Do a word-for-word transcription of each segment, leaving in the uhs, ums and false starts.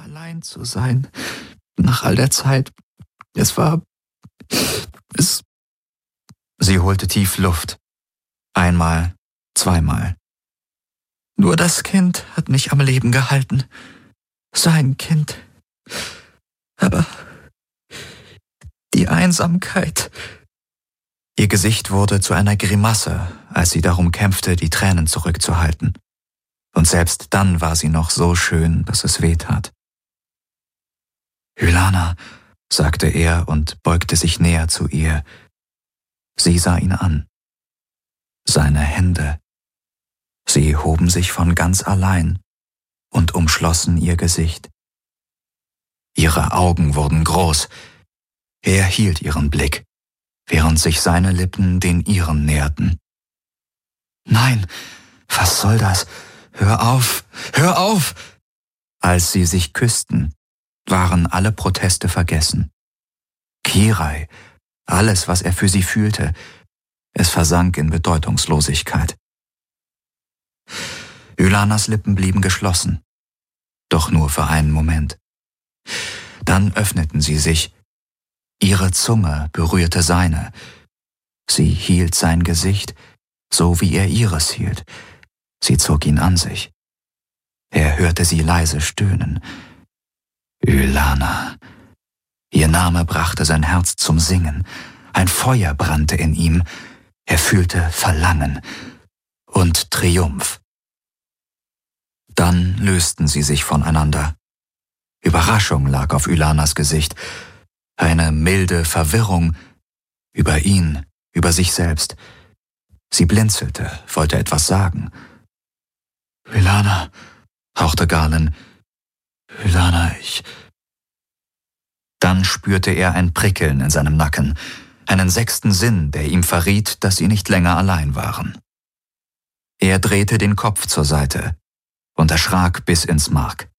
allein zu sein. Nach all der Zeit. Es war... Es... Sie holte tief Luft. Einmal, zweimal. Nur das Kind hat mich am Leben gehalten. Sein Kind. Aber die Einsamkeit... Ihr Gesicht wurde zu einer Grimasse, als sie darum kämpfte, die Tränen zurückzuhalten. Und selbst dann war sie noch so schön, dass es weh tat. »Ylana«, sagte er und beugte sich näher zu ihr. Sie sah ihn an. Seine Hände. Sie hoben sich von ganz allein und umschlossen ihr Gesicht. Ihre Augen wurden groß. Er hielt ihren Blick, während sich seine Lippen den ihren näherten. »Nein, was soll das? Hör auf, hör auf!« Als sie sich küssten, waren alle Proteste vergessen. Kirai, alles, was er für sie fühlte, es versank in Bedeutungslosigkeit. Ylanas Lippen blieben geschlossen, doch nur für einen Moment. Dann öffneten sie sich. Ihre Zunge berührte seine. Sie hielt sein Gesicht, so wie er ihres hielt. Sie zog ihn an sich. Er hörte sie leise stöhnen. Ylana. Ihr Name brachte sein Herz zum Singen. Ein Feuer brannte in ihm. Er fühlte Verlangen und Triumph. Dann lösten sie sich voneinander. Überraschung lag auf Ylanas Gesicht. Eine milde Verwirrung über ihn, über sich selbst. Sie blinzelte, wollte etwas sagen. »Ylana«, hauchte Galen. »Ylana, ich...« Dann spürte er ein Prickeln in seinem Nacken, einen sechsten Sinn, der ihm verriet, dass sie nicht länger allein waren. Er drehte den Kopf zur Seite und erschrak bis ins Mark.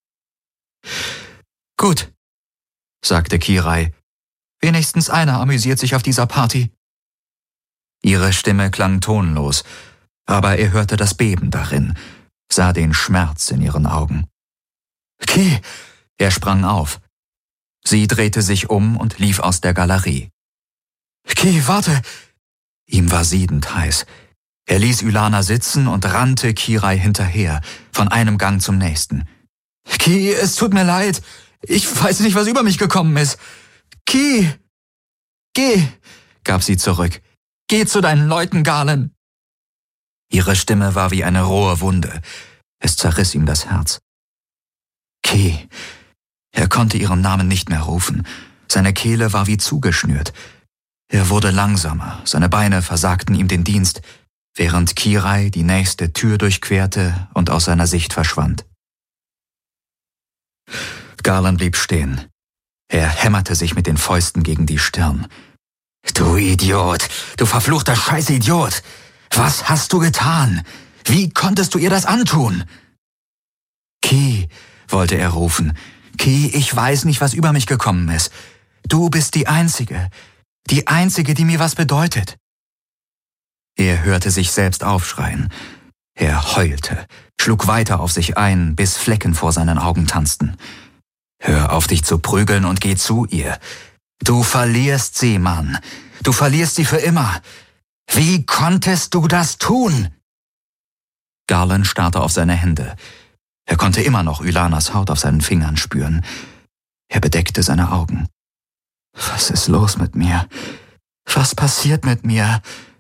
»Gut«, sagte Kirai, »wenigstens einer amüsiert sich auf dieser Party.« Ihre Stimme klang tonlos, aber er hörte das Beben darin, sah den Schmerz in ihren Augen. »Ki!« Er sprang auf. Sie drehte sich um und lief aus der Galerie. »Ki, warte!« Ihm war siedend heiß. Er ließ Ylana sitzen und rannte Kirai hinterher, von einem Gang zum nächsten. »Ki, es tut mir leid. Ich weiß nicht, was über mich gekommen ist. Ki! Geh!« gab sie zurück. »Geh zu deinen Leuten, Galen!« Ihre Stimme war wie eine rohe Wunde. Es zerriss ihm das Herz. Ki. Er konnte ihren Namen nicht mehr rufen. Seine Kehle war wie zugeschnürt. Er wurde langsamer, seine Beine versagten ihm den Dienst, während Kirai die nächste Tür durchquerte und aus seiner Sicht verschwand. Galen blieb stehen. Er hämmerte sich mit den Fäusten gegen die Stirn. »Du Idiot! Du verfluchter Scheißidiot! Was hast du getan? Wie konntest du ihr das antun?« »Ki«, wollte er rufen. »Ki, ich weiß nicht, was über mich gekommen ist. Du bist die Einzige, die Einzige, die mir was bedeutet.« Er hörte sich selbst aufschreien. Er heulte, schlug weiter auf sich ein, bis Flecken vor seinen Augen tanzten. »Hör auf, dich zu prügeln und geh zu ihr. Du verlierst sie, Mann. Du verlierst sie für immer. Wie konntest du das tun?« Galen starrte auf seine Hände. Er konnte immer noch Ylanas Haut auf seinen Fingern spüren. Er bedeckte seine Augen. »Was ist los mit mir? Was passiert mit mir?«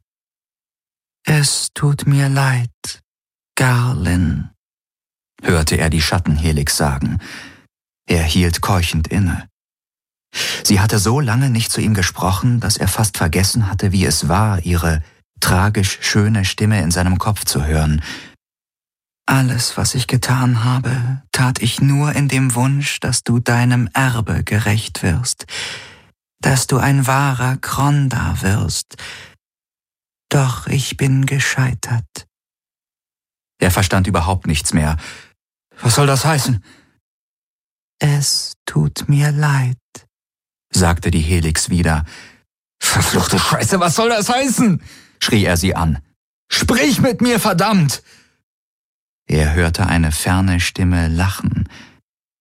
»Es tut mir leid, Galen«, hörte er die Schattenhelix sagen. Er hielt keuchend inne. Sie hatte so lange nicht zu ihm gesprochen, dass er fast vergessen hatte, wie es war, ihre tragisch schöne Stimme in seinem Kopf zu hören. »Alles, was ich getan habe, tat ich nur in dem Wunsch, dass du deinem Erbe gerecht wirst, dass du ein wahrer Kronda wirst. Doch ich bin gescheitert.« Er verstand überhaupt nichts mehr. »Was soll das heißen?« »Es tut mir leid«, sagte die Helix wieder. »Verfluchte Scheiße, was soll das heißen?« schrie er sie an. »Sprich mit mir, verdammt!« Er hörte eine ferne Stimme lachen.